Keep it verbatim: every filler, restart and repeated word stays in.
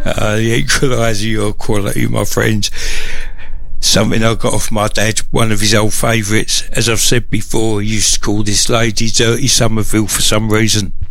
Uh, the equaliser, your quality, my friends. Something I got off my dad, one of his old favourites. As I've said before, he used to call this lady Dirty Somerville for some reason.